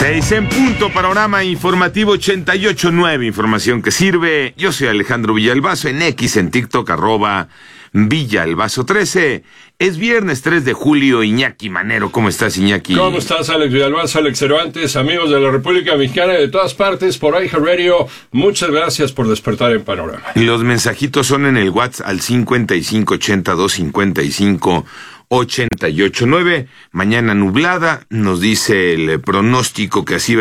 6 en punto, panorama informativo 88.9, información que sirve. Yo soy Alejandro Villalbazo, en X, en TikTok, @Villalbazo13. Es viernes 3 de julio, Iñaki Manero. ¿Cómo estás, Iñaki? ¿Cómo estás, Alex Villalbazo, Alex Cervantes, amigos de la República Mexicana y de todas partes por iHeartRadio? Muchas gracias por despertar en Panorama. Los mensajitos son en el WhatsApp al 55825588.9. Mañana nublada, nos dice el pronóstico que así